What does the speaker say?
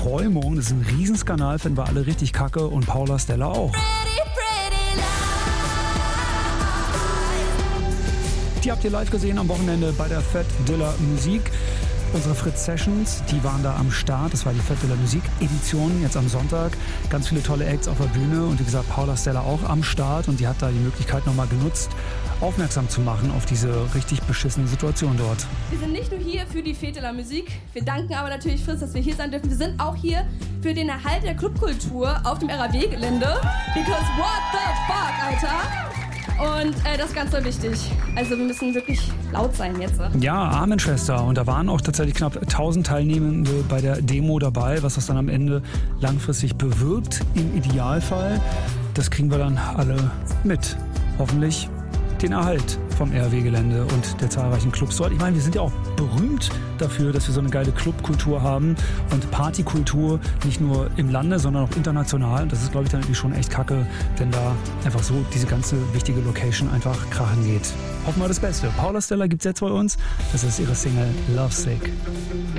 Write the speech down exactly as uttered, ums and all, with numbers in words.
Träumung. Das ist ein Riesenskandal, finden wir alle richtig kacke und Paula Stella auch. Die habt ihr live gesehen am Wochenende bei der Fête de la Musique. Unsere Fritz Sessions, die waren da am Start. Das war die Fête de la Musique Edition, jetzt am Sonntag. Ganz viele tolle Acts auf der Bühne und wie gesagt, Paula Stella auch am Start. Und die hat da die Möglichkeit nochmal genutzt, aufmerksam zu machen auf diese richtig beschissene Situation dort. Wir sind nicht nur hier für die Fête de la Musique. Wir danken aber natürlich Fritz, dass wir hier sein dürfen. Wir sind auch hier für den Erhalt der Clubkultur auf dem R A W-Gelände. Because what the fuck, Alter? Und äh, das ist ganz so wichtig. Also wir müssen wirklich laut sein jetzt. Ja, Amen, Schwester. Und da waren auch tatsächlich knapp tausend Teilnehmende bei der Demo dabei, was das dann am Ende langfristig bewirkt. Im Idealfall, das kriegen wir dann alle mit. Hoffentlich den Erhalt vom R A W-Gelände und der zahlreichen Clubs dort. Ich meine, wir sind ja auch berühmt dafür, dass wir so eine geile Clubkultur haben und Partykultur, nicht nur im Lande, sondern auch international. Das ist, glaube ich, dann irgendwie schon echt kacke, wenn da einfach so diese ganze wichtige Location einfach krachen geht. Hoffen wir das Beste. Paula Stella gibt's jetzt bei uns. Das ist ihre Single Lovesick.